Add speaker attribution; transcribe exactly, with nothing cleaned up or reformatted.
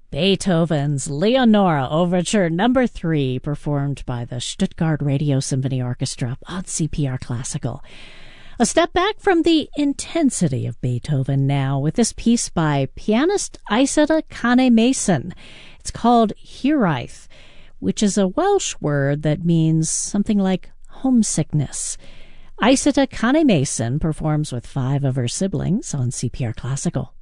Speaker 1: Beethoven's Leonora Overture Number three, performed by the Stuttgart Radio Symphony Orchestra on C P R Classical. A step back from the intensity of Beethoven now with this piece by pianist Isata Kane-Mason. It's called Hiraeth, which is a Welsh word that means something like homesickness. Isata Kane-Mason performs with five of her siblings on C P R Classical.